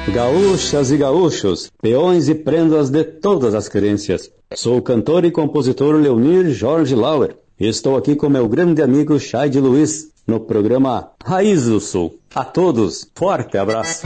Gaúchas e gaúchos, peões e prendas de todas as querências. Sou o cantor e compositor Leonir Jorge Lauer. Estou aqui com meu grande amigo Chaide Luiz, no programa Raiz do Sul. A todos, forte abraço.